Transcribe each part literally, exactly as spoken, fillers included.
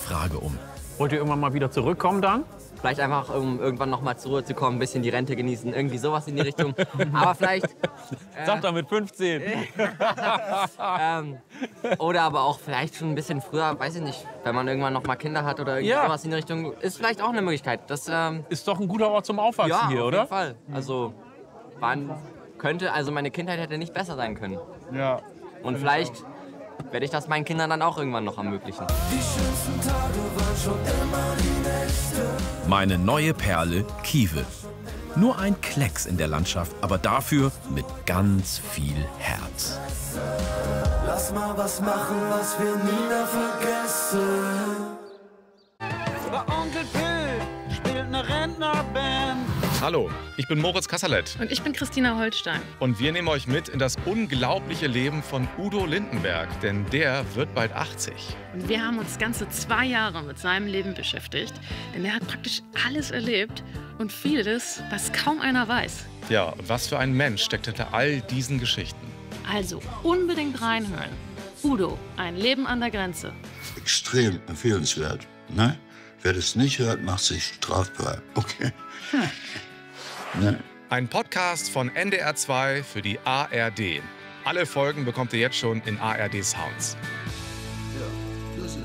Frage um. Wollt ihr irgendwann mal wieder zurückkommen dann? Vielleicht einfach, um irgendwann noch mal zur Ruhe zu kommen, ein bisschen die Rente genießen, irgendwie sowas in die Richtung. Aber vielleicht... Äh, Sag doch mit fünfzehn. ähm, oder aber auch vielleicht schon ein bisschen früher, weiß ich nicht, wenn man irgendwann noch mal Kinder hat oder irgendwie Ja. sowas in die Richtung, ist vielleicht auch eine Möglichkeit. Das ähm, ist doch ein guter Ort zum Aufwachsen ja, hier, auf oder? jeden Fall. Also, man könnte, also meine Kindheit hätte nicht besser sein können. Ja. Und vielleicht werde ich das meinen Kindern dann auch irgendwann noch ermöglichen. Die schönsten Tage waren schon immer die Nächte. Meine neue Perle Kiewe. Nur ein Klecks in der Landschaft, aber dafür mit ganz viel Herz. Lass mal was machen, was wir nie mehr vergessen. Der Onkel Phil spielt eine Rentnerband. Hallo, ich bin Moritz Kasserlet. Und ich bin Christina Holstein. Und wir nehmen euch mit in das unglaubliche Leben von Udo Lindenberg, denn der wird bald achtzig. Und wir haben uns ganze zwei Jahre mit seinem Leben beschäftigt, denn er hat praktisch alles erlebt und vieles, was kaum einer weiß. Ja, und was für ein Mensch steckt hinter all diesen Geschichten. Also unbedingt reinhören. Udo, ein Leben an der Grenze. Extrem empfehlenswert. Ne? Wer das nicht hört, macht sich strafbar. Okay. Hm. Ne? Ein Podcast von N D R zwei für die A R D. Alle Folgen bekommt ihr jetzt schon in A R D Sounds. Ja, das ist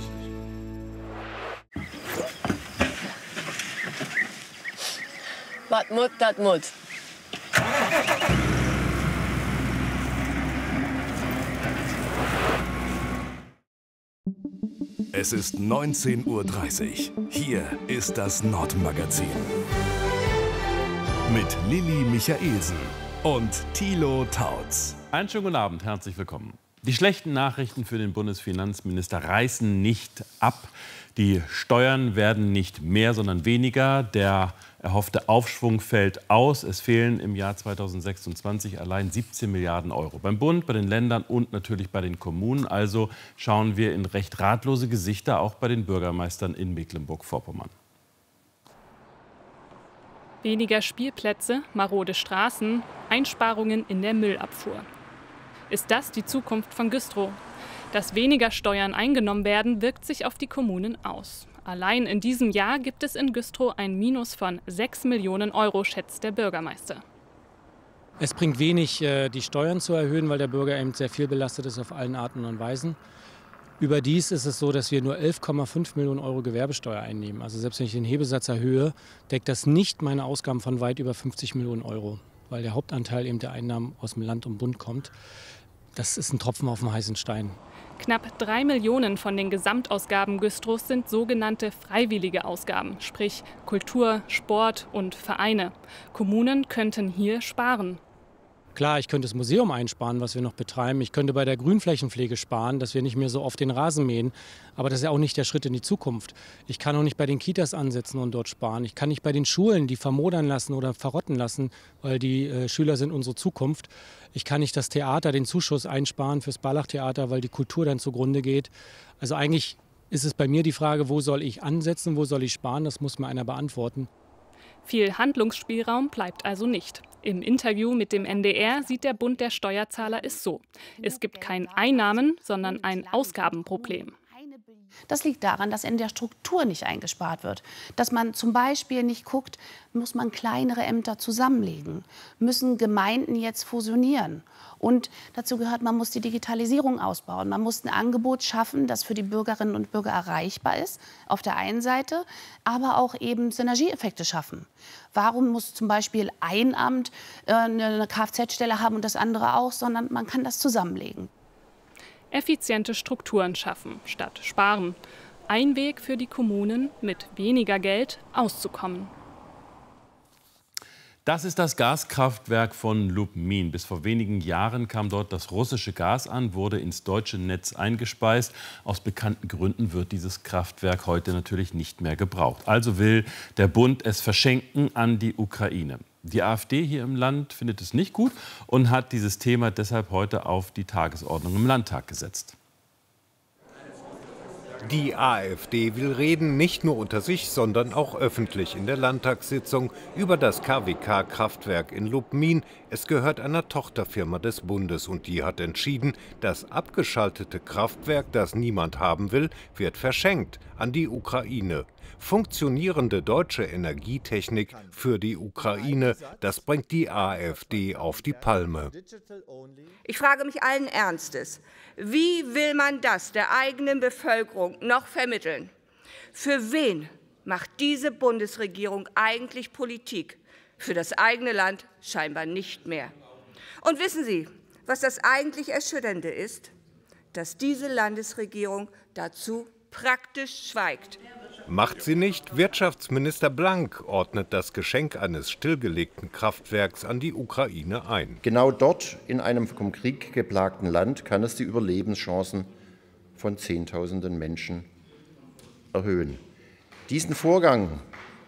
es. Was Mut, dat Mut. Es ist neunzehn Uhr dreißig. Hier ist das Nordmagazin. Mit Lilly Michaelsen und Thilo Tautz. Einen schönen guten Abend, herzlich willkommen. Die schlechten Nachrichten für den Bundesfinanzminister reißen nicht ab. Die Steuern werden nicht mehr, sondern weniger. Der erhoffte Aufschwung fällt aus. Es fehlen im Jahr zweitausendsechsundzwanzig allein siebzehn Milliarden Euro. Beim Bund, bei den Ländern und natürlich bei den Kommunen. Also schauen wir in recht ratlose Gesichter, auch bei den Bürgermeistern in Mecklenburg-Vorpommern. Weniger Spielplätze, marode Straßen, Einsparungen in der Müllabfuhr. Ist das die Zukunft von Güstrow? Dass weniger Steuern eingenommen werden, wirkt sich auf die Kommunen aus. Allein in diesem Jahr gibt es in Güstrow ein Minus von sechs Millionen Euro, schätzt der Bürgermeister. Es bringt wenig, die Steuern zu erhöhen, weil der Bürger eben sehr viel belastet ist auf allen Arten und Weisen. Überdies ist es so, dass wir nur elf Komma fünf Millionen Euro Gewerbesteuer einnehmen. Also selbst wenn ich den Hebesatz erhöhe, deckt das nicht meine Ausgaben von weit über fünfzig Millionen Euro, weil der Hauptanteil eben der Einnahmen aus dem Land und Bund kommt. Das ist ein Tropfen auf dem heißen Stein. Knapp drei Millionen von den Gesamtausgaben Güstrows sind sogenannte freiwillige Ausgaben, sprich Kultur, Sport und Vereine. Kommunen könnten hier sparen. Klar, ich könnte das Museum einsparen, was wir noch betreiben. Ich könnte bei der Grünflächenpflege sparen, dass wir nicht mehr so oft den Rasen mähen. Aber das ist ja auch nicht der Schritt in die Zukunft. Ich kann auch nicht bei den Kitas ansetzen und dort sparen. Ich kann nicht bei den Schulen, die vermodern lassen oder verrotten lassen, weil die äh, Schüler sind unsere Zukunft. Ich kann nicht das Theater, den Zuschuss einsparen fürs Barlach-Theater, weil die Kultur dann zugrunde geht. Also eigentlich ist es bei mir die Frage, wo soll ich ansetzen, wo soll ich sparen? Das muss mir einer beantworten. Viel Handlungsspielraum bleibt also nicht. Im Interview mit dem N D R sieht der Bund der Steuerzahler es so. Es gibt kein Einnahmen, sondern ein Ausgabenproblem. Das liegt daran, dass in der Struktur nicht eingespart wird. Dass man zum Beispiel nicht guckt, muss man kleinere Ämter zusammenlegen? Müssen Gemeinden jetzt fusionieren? Und dazu gehört, man muss die Digitalisierung ausbauen. Man muss ein Angebot schaffen, das für die Bürgerinnen und Bürger erreichbar ist, auf der einen Seite, aber auch eben Synergieeffekte schaffen. Warum muss zum Beispiel ein Amt äh, eine Kfz-Stelle haben und das andere auch, sondern man kann das zusammenlegen. Effiziente Strukturen schaffen statt sparen. Ein Weg für die Kommunen, mit weniger Geld auszukommen. Das ist das Gaskraftwerk von Lubmin. Bis vor wenigen Jahren kam dort das russische Gas an, wurde ins deutsche Netz eingespeist. Aus bekannten Gründen wird dieses Kraftwerk heute natürlich nicht mehr gebraucht. Also will der Bund es verschenken an die Ukraine. Die AfD hier im Land findet es nicht gut und hat dieses Thema deshalb heute auf die Tagesordnung im Landtag gesetzt. Die AfD will reden, nicht nur unter sich, sondern auch öffentlich in der Landtagssitzung über das K W K-Kraftwerk in Lubmin. Es gehört einer Tochterfirma des Bundes und die hat entschieden, das abgeschaltete Kraftwerk, das niemand haben will, wird verschenkt an die Ukraine. Funktionierende deutsche Energietechnik für die Ukraine, das bringt die AfD auf die Palme. Ich frage mich allen Ernstes, wie will man das der eigenen Bevölkerung noch vermitteln? Für wen macht diese Bundesregierung eigentlich Politik? Für das eigene Land scheinbar nicht mehr. Und wissen Sie, was das eigentlich Erschütternde ist? Dass diese Landesregierung dazu praktisch schweigt. Macht sie nicht? Wirtschaftsminister Blank ordnet das Geschenk eines stillgelegten Kraftwerks an die Ukraine ein. Genau dort, in einem vom Krieg geplagten Land, kann es die Überlebenschancen von Zehntausenden Menschen erhöhen. Diesen Vorgang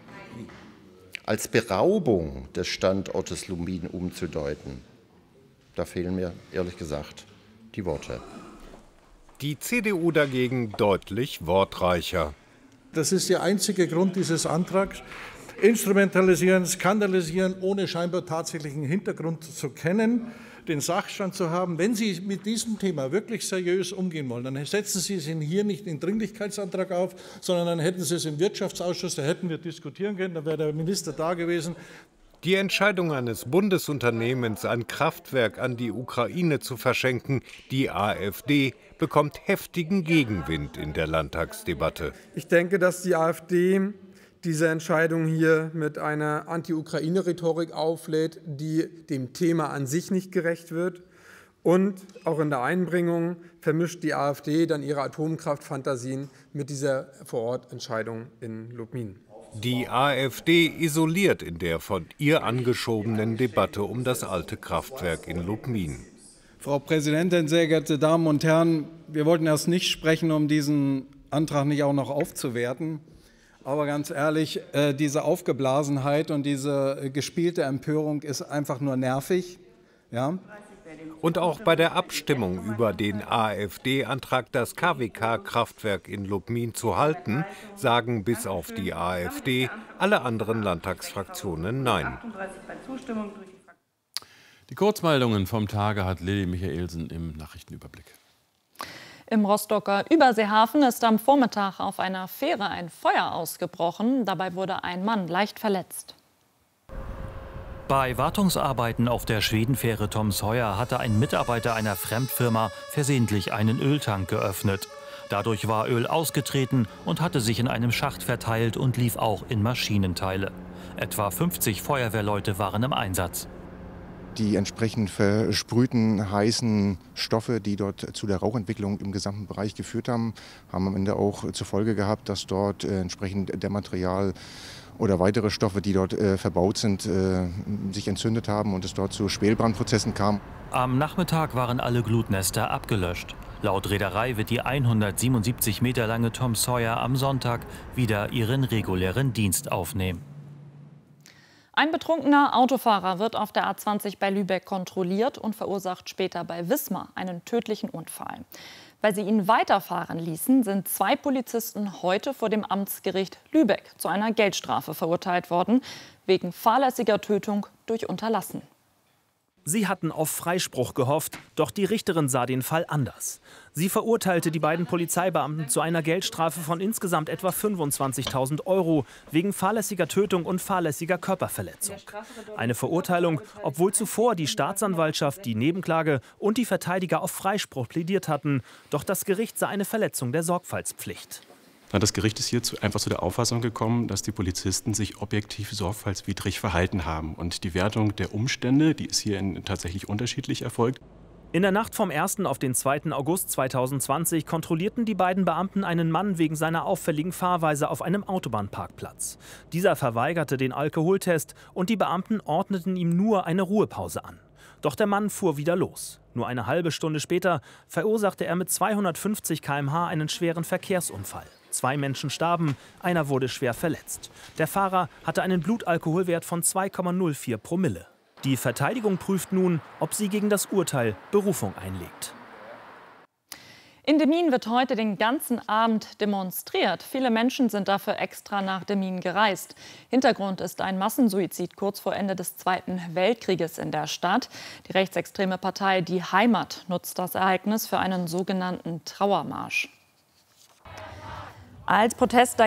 als Beraubung des Standortes Lubmin umzudeuten, da fehlen mir ehrlich gesagt die Worte. Die C D U dagegen deutlich wortreicher. Das ist der einzige Grund dieses Antrags. Instrumentalisieren, skandalisieren, ohne scheinbar tatsächlichen Hintergrund zu kennen, den Sachstand zu haben. Wenn Sie mit diesem Thema wirklich seriös umgehen wollen, dann setzen Sie es hier nicht in Dringlichkeitsantrag auf, sondern dann hätten Sie es im Wirtschaftsausschuss, da hätten wir diskutieren können, da wäre der Minister da gewesen. Die Entscheidung eines Bundesunternehmens, ein Kraftwerk an die Ukraine zu verschenken, die AfD, bekommt heftigen Gegenwind in der Landtagsdebatte. Ich denke, dass die AfD diese Entscheidung hier mit einer Anti-Ukraine-Rhetorik auflädt, die dem Thema an sich nicht gerecht wird. Und auch in der Einbringung vermischt die AfD dann ihre Atomkraftfantasien mit dieser Vorortentscheidung in Lubmin. Die AfD isoliert in der von ihr angeschobenen Debatte um das alte Kraftwerk in Lubmin. Frau Präsidentin, sehr geehrte Damen und Herren, wir wollten erst nicht sprechen, um diesen Antrag nicht auch noch aufzuwerten. Aber ganz ehrlich, äh, diese Aufgeblasenheit und diese gespielte Empörung ist einfach nur nervig. Ja? Und auch bei der Abstimmung über den AfD-Antrag, das K W K-Kraftwerk in Lubmin zu halten, sagen bis auf die AfD alle anderen Landtagsfraktionen Nein. Die Kurzmeldungen vom Tage hat Lilly Michaelsen im Nachrichtenüberblick. Im Rostocker Überseehafen ist am Vormittag auf einer Fähre ein Feuer ausgebrochen. Dabei wurde ein Mann leicht verletzt. Bei Wartungsarbeiten auf der Schwedenfähre Tom Sawyer hatte ein Mitarbeiter einer Fremdfirma versehentlich einen Öltank geöffnet. Dadurch war Öl ausgetreten und hatte sich in einem Schacht verteilt und lief auch in Maschinenteile. Etwa fünfzig Feuerwehrleute waren im Einsatz. Die entsprechend versprühten heißen Stoffe, die dort zu der Rauchentwicklung im gesamten Bereich geführt haben, haben am Ende auch zur Folge gehabt, dass dort entsprechend der Material oder weitere Stoffe, die dort äh, verbaut sind, äh, sich entzündet haben und es dort zu Schwelbrandprozessen kam. Am Nachmittag waren alle Glutnester abgelöscht. Laut Reederei wird die hundertsiebenundsiebzig Meter lange Tom Sawyer am Sonntag wieder ihren regulären Dienst aufnehmen. Ein betrunkener Autofahrer wird auf der A zwanzig bei Lübeck kontrolliert und verursacht später bei Wismar einen tödlichen Unfall. Weil sie ihn weiterfahren ließen, sind zwei Polizisten heute vor dem Amtsgericht Lübeck zu einer Geldstrafe verurteilt worden, wegen fahrlässiger Tötung durch Unterlassen. Sie hatten auf Freispruch gehofft, doch die Richterin sah den Fall anders. Sie verurteilte die beiden Polizeibeamten zu einer Geldstrafe von insgesamt etwa fünfundzwanzigtausend Euro wegen fahrlässiger Tötung und fahrlässiger Körperverletzung. Eine Verurteilung, obwohl zuvor die Staatsanwaltschaft, die Nebenklage und die Verteidiger auf Freispruch plädiert hatten. Doch das Gericht sah eine Verletzung der Sorgfaltspflicht. Das Gericht ist hier zu, einfach zu der Auffassung gekommen, dass die Polizisten sich objektiv sorgfaltswidrig verhalten haben. Und die Wertung der Umstände, die ist hier in, tatsächlich unterschiedlich erfolgt. In der Nacht vom ersten auf den zweiten August zweitausendzwanzig kontrollierten die beiden Beamten einen Mann wegen seiner auffälligen Fahrweise auf einem Autobahnparkplatz. Dieser verweigerte den Alkoholtest und die Beamten ordneten ihm nur eine Ruhepause an. Doch der Mann fuhr wieder los. Nur eine halbe Stunde später verursachte er mit zweihundertfünfzig Kilometer pro Stunde einen schweren Verkehrsunfall. Zwei Menschen starben, einer wurde schwer verletzt. Der Fahrer hatte einen Blutalkoholwert von zwei Komma null vier Promille. Die Verteidigung prüft nun, ob sie gegen das Urteil Berufung einlegt. In Demmin wird heute den ganzen Abend demonstriert. Viele Menschen sind dafür extra nach Demmin gereist. Hintergrund ist ein Massensuizid kurz vor Ende des Zweiten Weltkrieges in der Stadt. Die rechtsextreme Partei Die Heimat nutzt das Ereignis für einen sogenannten Trauermarsch. Als Protest